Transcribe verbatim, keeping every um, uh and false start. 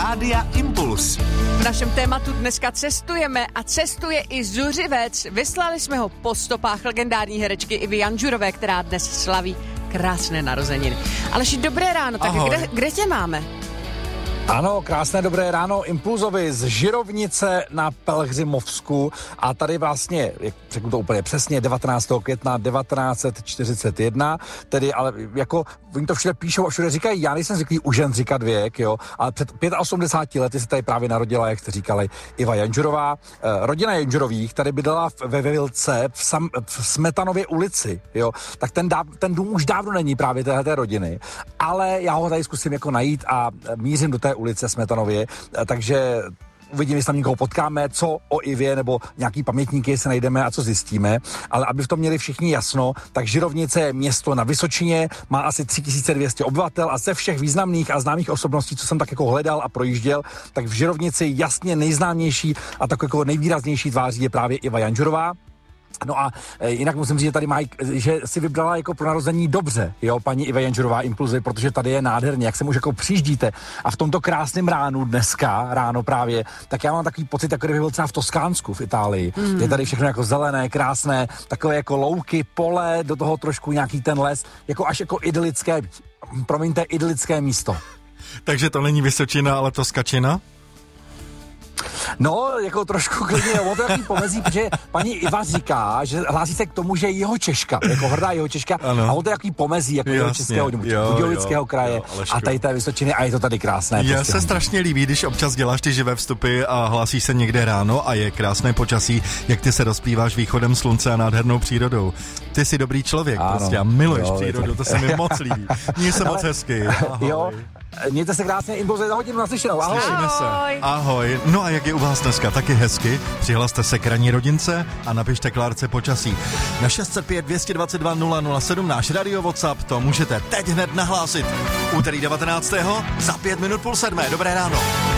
Rádia Impuls. V našem tématu dneska cestujeme a cestuje i Zuřivec. Vyslali jsme ho po stopách legendární herečky Ivy Janžurové, která dnes slaví krásné narozeniny. Aleši, dobré ráno, tak kde, kde tě máme? Ano, krásné dobré ráno Impulzovi z Žirovnice na Pelhřimovsku a tady vlastně, jak řeknu to úplně přesně, devatenáctého května devatenáct set čtyřicet jedna, tedy ale jako, oni to všude píšou a všude říkají, já nejsem zvyklý u žen říkat věk, jo, ale před osmdesáti pěti lety se tady právě narodila, jak jste říkali, Iva Janžurová. Eh, rodina Janžurových tady bydlela ve Vilce v, Sam, v Smetanově ulici, jo, tak ten, dáv, ten dům už dávno není právě téhleté rodiny, ale já ho tady zkusím jako najít a mířím do té ulice Smetanově, takže uvidíme, jestli tam někoho potkáme, co o Ivě nebo nějaký pamětníky se najdeme a co zjistíme, ale aby v tom měli všichni jasno, tak Žirovnice je město na Vysočině, má asi tři tisíce dvě stě obyvatel a ze všech významných a známých osobností, co jsem tak jako hledal a projížděl, tak v Žirovnici jasně nejznámější a tak jako nejvýraznější tváří je právě Iva Janžurová. No a e, jinak musím říct, že tady má, že si vybrala jako pro narození dobře, jo, paní Iva Janžurová Impulzy, protože tady je nádherně, jak se už jako přijíždíte a v tomto krásném ránu dneska, ráno právě, tak já mám takový pocit, jako kdyby byl třeba v Toskánsku v Itálii. Mm. Je tady všechno jako zelené, krásné, takové jako louky, pole, do toho trošku nějaký ten les, jako až jako idylické, promiňte, idylické místo. Takže to není Vysočina, ale Toskačina? No, jako trošku klidně, o to jaký pomezí, protože paní Iva říká, že hlásí se k tomu, že je Jihočeška, jako hrdá Jihočeška, ano. A o to jaký pomezí, jako Jihočeského, Budějovického kraje jo, a tady té Vysočiny a je to tady krásné. Já se strašně líbí, když občas děláš ty živé vstupy a hlásíš se někde ráno a je krásné počasí, jak ty se rozpíváš východem slunce a nádhernou přírodou. Ty jsi dobrý člověk, ano, prostě a miluješ jo, přírodu, to se mi moc líbí. Mně se moc hezky. Ahoj. Jo. Mějte se krásně, Impulzy za hodinu naslyšenou. Ahoj. Slyšíme se. Ahoj. No a jak je u vás dneska, taky hezky. Přihlaste se k ranní rodince a napište Klárce počasí. Na šest set pět, dvě dva dva, nula nula sedm náš radio WhatsApp, to můžete teď hned nahlásit. Úterý devatenáctého za pět minut půl sedmé. Dobré ráno.